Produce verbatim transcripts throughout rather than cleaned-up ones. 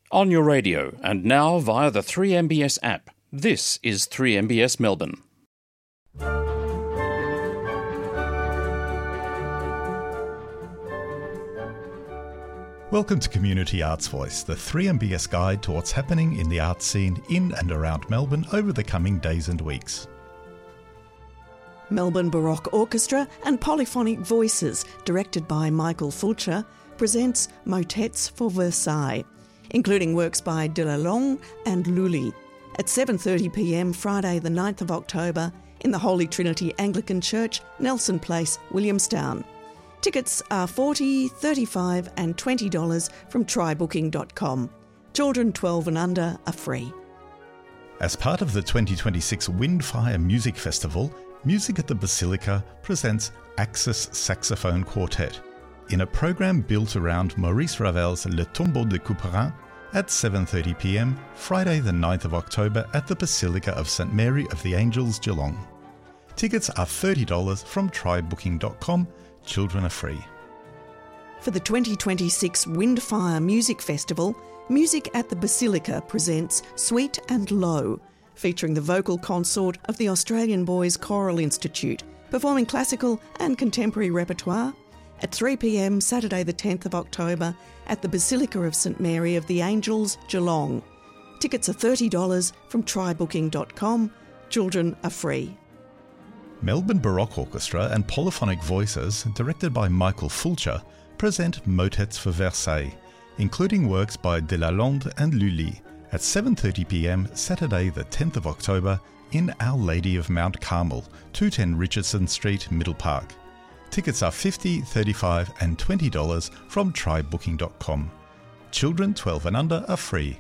On your radio and now via the three M B S app. This is three M B S Melbourne. Welcome to Community Arts Voice, the three M B S guide to what's happening in the arts scene in and around Melbourne over the coming days and weeks. Melbourne Baroque Orchestra and Polyphonic Voices, directed by Michael Fulcher, presents Motets for Versailles, including works by De Lalonde and Lully, at seven thirty p m Friday the ninth of October in the Holy Trinity Anglican Church, Nelson Place, Williamstown. Tickets are forty dollars, thirty-five dollars and twenty dollars from try booking dot com. Children twelve and under are free. As part of the twenty twenty-six Windfire Music Festival, Music at the Basilica presents Axis Saxophone Quartet in a program built around Maurice Ravel's Le Tombeau de Couperin at seven thirty p m Friday the ninth of October at the Basilica of Saint Mary of the Angels, Geelong. Tickets are thirty dollars from try booking dot com. Children are free. For the twenty twenty-six Windfire Music Festival, Music at the Basilica presents Sweet and Low, featuring the vocal consort of the Australian Boys Choral Institute, performing classical and contemporary repertoire at three p m Saturday the tenth of October at the Basilica of Saint Mary of the Angels, Geelong. Tickets are thirty dollars from try booking dot com. Children are free. Melbourne Baroque Orchestra and Polyphonic Voices, directed by Michael Fulcher, present Motets for Versailles, including works by De Lalonde and Lully, at seven thirty p m Saturday the tenth of October in Our Lady of Mount Carmel, two ten Richardson Street, Middle Park. Tickets are fifty dollars, thirty-five dollars and twenty dollars from try booking dot com. Children twelve and under are free.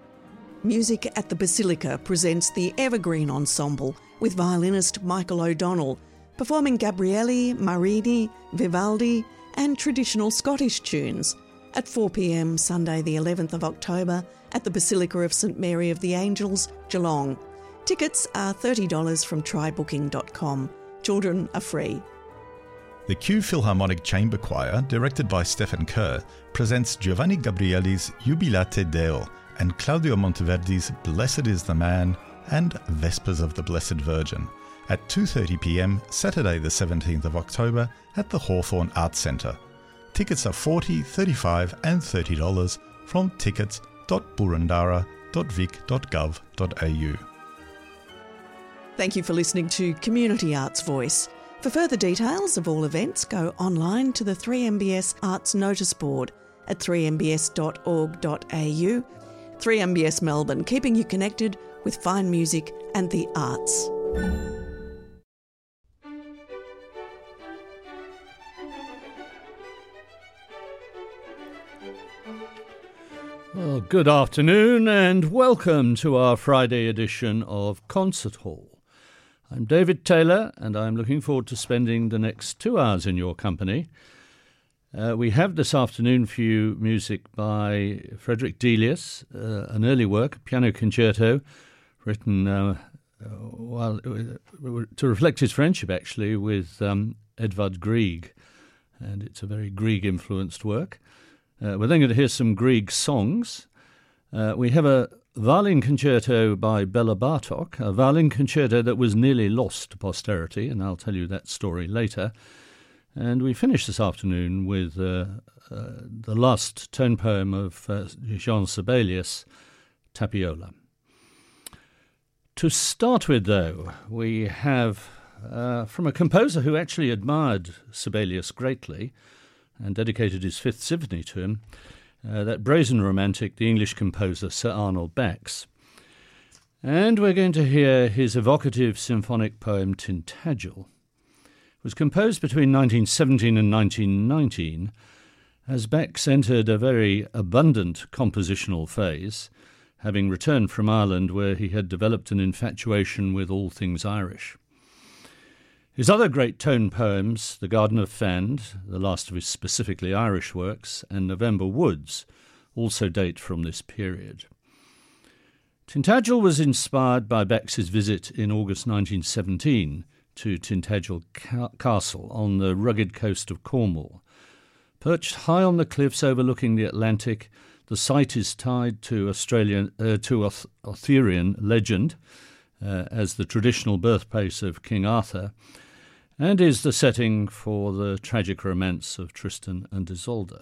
Music at the Basilica presents the Evergreen Ensemble with violinist Michael O'Donnell, performing Gabrieli, Marini, Vivaldi and traditional Scottish tunes at four p m Sunday the eleventh of October at the Basilica of Saint Mary of the Angels, Geelong. Tickets are thirty dollars from try booking dot com. Children are free. The Kew Philharmonic Chamber Choir, directed by Stephen Kerr, presents Giovanni Gabrieli's Jubilate Deo and Claudio Monteverdi's Blessed is the Man and Vespers of the Blessed Virgin at two thirty p m Saturday the seventeenth of October at the Hawthorn Arts Centre. Tickets are forty dollars, thirty-five dollars and thirty dollars from tickets dot burundara dot vic dot gov dot a u. Thank you for listening to Community Arts Voice. For further details of all events, go online to the three M B S Arts Notice Board at three m b s dot org dot a u. three M B S Melbourne, keeping you connected with fine music and the arts. Well, good afternoon and welcome to our Friday edition of Concert Hall. I'm David Taylor and I'm looking forward to spending the next two hours in your company. Uh, we have this afternoon for you music by Frederick Delius, uh, an early work, a piano concerto, written uh, uh, while, uh, to reflect his friendship, actually, with um, Edvard Grieg. And it's a very Grieg-influenced work. Uh, we're then going to hear some Grieg songs. Uh, we have a violin concerto by Bela Bartok, a violin concerto that was nearly lost to posterity, and I'll tell you that story later. And we finish this afternoon with uh, uh, the last tone poem of uh, Jean Sibelius, Tapiola. To start with, though, we have, uh, from a composer who actually admired Sibelius greatly and dedicated his Fifth Symphony to him, uh, that brazen romantic, the English composer Sir Arnold Bax. And we're going to hear his evocative symphonic poem Tintagel. It was composed between nineteen seventeen and nineteen nineteen, as Bax entered a very abundant compositional phase, having returned from Ireland where he had developed an infatuation with all things Irish. His other great tone poems, The Garden of Fand, the last of his specifically Irish works, and November Woods, also date from this period. Tintagel was inspired by Bax's visit in August nineteen seventeen to Tintagel Ca- Castle on the rugged coast of Cornwall. Perched high on the cliffs overlooking the Atlantic, The site is tied to Australian uh, to Arth- Arthurian legend uh, as the traditional birthplace of King Arthur, and is the setting for the tragic romance of Tristan and Isolde.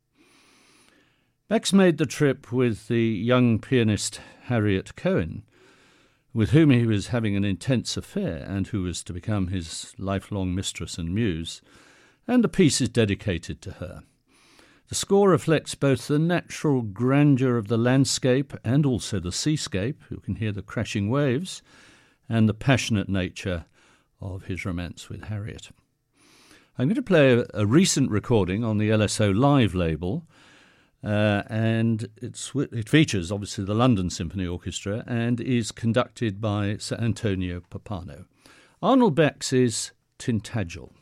Bax made the trip with the young pianist Harriet Cohen, with whom he was having an intense affair and who was to become his lifelong mistress and muse, and the piece is dedicated to her. The score reflects both the natural grandeur of the landscape and also the seascape, you can hear the crashing waves, and the passionate nature of his romance with Harriet. I'm going to play a, a recent recording on the L S O Live label, uh, and it's, it features, obviously, the London Symphony Orchestra and is conducted by Sir Antonio Pappano. Arnold Bax's Tintagel.